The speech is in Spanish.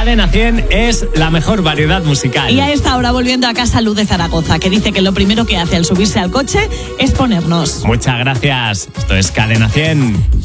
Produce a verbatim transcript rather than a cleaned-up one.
Cadena cien es la mejor variedad musical. Y a esta hora volviendo a casa Luz de Zaragoza, que dice que lo primero que hace al subirse al coche es ponernos. Muchas gracias. Esto es Cadena cien.